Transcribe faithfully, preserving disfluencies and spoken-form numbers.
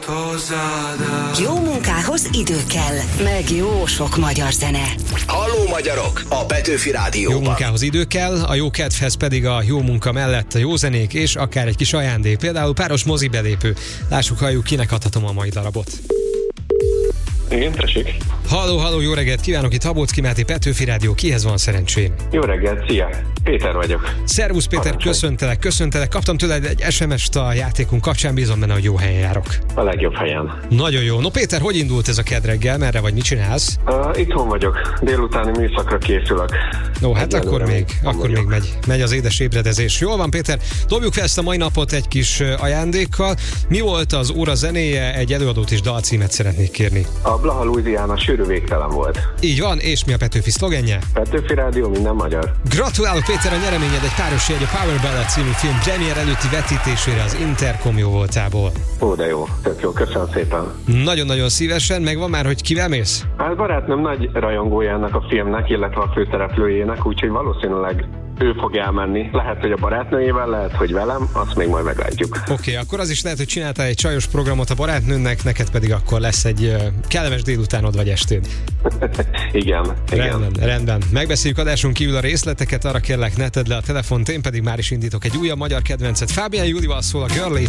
Jó munkához idő kell, meg jó sok magyar zene. Halló magyarok, a Petőfi Rádióban. Jó munkához idő kell, a jó kedvhez pedig a jó munka mellett a jó zenék és akár egy kis ajándék, például páros mozi belépő. Lássuk, halljuk, kinek adhatom a mai darabot. Igen, tessék. Halló, halló, jó reggelt kívánok, itt Habocki Máté, Petőfi Rádió, kihez van szerencsém? Jó reggelt, szia! Péter vagyok. Szervusz Péter, Parancsolj. köszöntelek, köszöntelek. Kaptam tőled egy es em est a játékunk kapcsán, bízom benne, hogy jó helyen járok. A legjobb helyen. Nagyon jó. No Péter, hogy indult ez a kedd reggel? Merre vagy, mit csinálsz? Uh, itthon vagyok. Délutáni műszakra készülök. No, hát Egyelőre akkor még, nem akkor vagyok. még megy, megy az édes ébredezés. Jól van Péter, dobjuk fel ezt a mai napot egy kis ajándékkal. Mi volt az óra zenéje? Egy előadót és dalcímet szeretnék kérni. A Blaha Louisiana sűrű végtelen volt. Így van, és mi a Petőfi szlogenje? Petőfi Rádió, minden magyar. Gratulálok Péter, a nyereményed egy páros jegy a Power Ballad című film premier előtti vetítésére az Intercom jó voltából. Ó, de jó, tök jó, köszönöm szépen. Nagyon-nagyon szívesen, megvan már, hogy kivel mész? Hát barátnőm nagy rajongója ennek a filmnek, illetve a főszereplőjének, úgyhogy valószínűleg ő fog elmenni. Lehet, hogy a barátnőjével, lehet, hogy velem, azt még majd meglátjuk. Oké, okay, akkor az is lehet, hogy csináltál egy csajos programot a barátnőnnek, neked pedig akkor lesz egy uh, kellemes délutánod vagy estéd. igen, igen. Rendben, rendben. Megbeszéljük adásunk kívül a részleteket, arra kérlek, ne tedd le a telefont, én pedig már is indítok egy újabb magyar kedvencet. Fábián Júlival szól a Girlie.